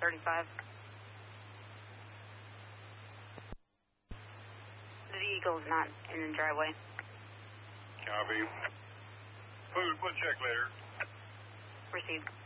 35. The vehicle's not in the driveway. Copy. Put check later. Received.